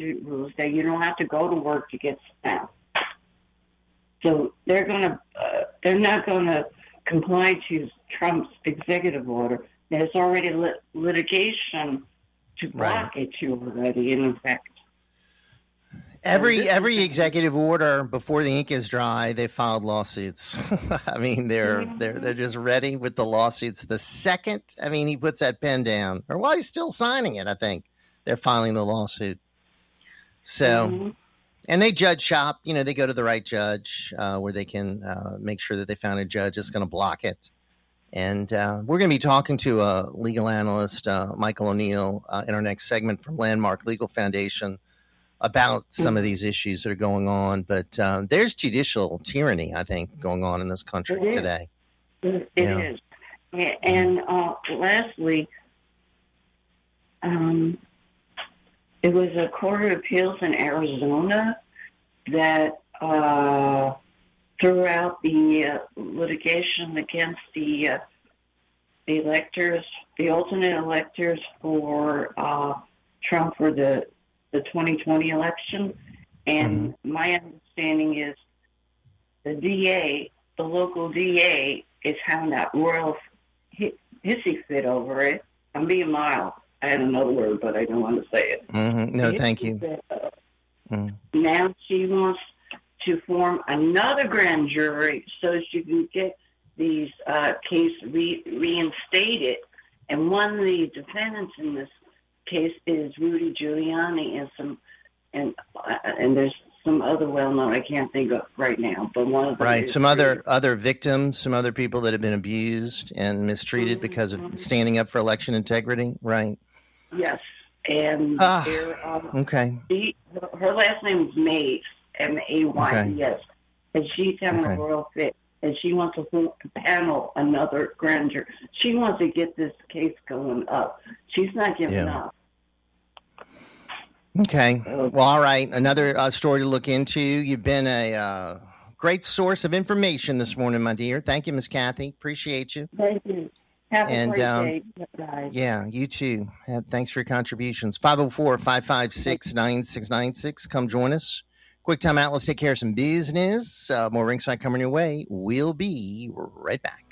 rules that you don't have to go to work to get SNAP. So they're not gonna comply to Trump's executive order. There's already litigation to block it already in effect. Every executive order before the ink is dry, they filed lawsuits. I mean, they're just ready with the lawsuits. The second, he puts that pen down, or while he's still signing it, I think they're filing the lawsuit. So, and they judge shop. They go to the right judge where they can make sure that they found a judge that's going to block it. And we're going to be talking to a legal analyst, Michael O'Neill, in our next segment from Landmark Legal Foundation, about some of these issues that are going on. But there's judicial tyranny, I think, going on in this country today. It is. And lastly, it was a court of appeals in Arizona that threw out the litigation against the electors, the alternate electors for Trump for the 2020 election. And my understanding is the local DA is having that royal hissy fit over it. I'm being mild. I had another word, but I don't want to say it. No, thank you. Now she wants to form another grand jury so she can get these case reinstated. And one of the defendants in this case is Rudy Giuliani, and there's some other well-known I can't think of right now, but one of them some other victims, some other people that have been abused and mistreated because of standing up for election integrity, right? Yes, and okay. Her last name is Mays, Mays, and she's having a royal fit. And she wants to panel another grand jury. She wants to get this case going up. She's not giving up. Okay. Well, all right. Another story to look into. You've been a great source of information this morning, my dear. Thank you, Miss Kathy. Appreciate you. Thank you. Have a great day, guys. Yeah, you too. Thanks for your contributions. 504-556-9696. Come join us. Quick time out. Let's take care of some business. More Ringside coming your way. We'll be right back.